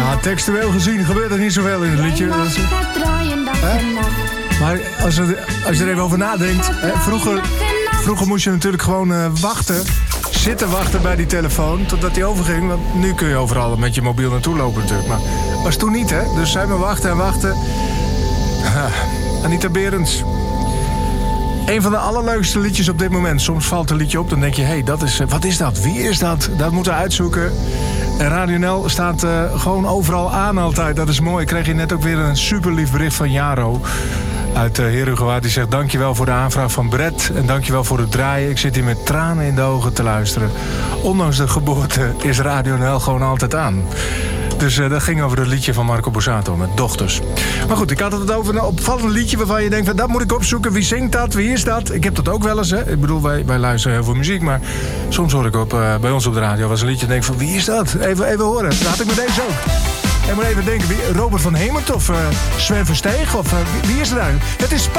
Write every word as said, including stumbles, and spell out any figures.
Ja, textueel gezien gebeurt er niet zoveel in het liedje. Dus, maar als je, als je er even over nadenkt... Hè, vroeger, vroeger moest je natuurlijk gewoon uh, wachten... zitten wachten bij die telefoon totdat die overging. Want nu kun je overal met je mobiel naartoe lopen natuurlijk. Maar was toen niet, hè? Dus zijn we wachten en wachten. Ah, Anita Berends. Een van de allerleukste liedjes op dit moment. Soms valt een liedje op, dan denk je... hé, hey, dat is, wat is dat? Wie is dat? Dat moeten we uitzoeken. En Radio N L staat uh, gewoon overal aan altijd. Dat is mooi. Ik kreeg je net ook weer een super lief bericht van Jaro... uit uh, Herugewaard. Die zegt dankjewel voor de aanvraag van Brett. En dankjewel voor het draaien. Ik zit hier met tranen in de ogen te luisteren. Ondanks de geboorte is Radio N L gewoon altijd aan. Dus uh, dat ging over het liedje van Marco Borsato met Dochters. Maar goed, ik had het over een opvallend liedje waarvan je denkt... van, dat moet ik opzoeken. Wie zingt dat? Wie is dat? Ik heb dat ook wel eens, hè. Ik bedoel, wij, wij luisteren heel veel muziek... maar soms hoor ik op, uh, bij ons op de radio was een liedje en denk van... wie is dat? Even, even horen. Dat had ik met deze ook. En moet even denken, wie, Robert van Hemert of uh, Sven Versteeg? Of uh, wie, wie is er daar? Het is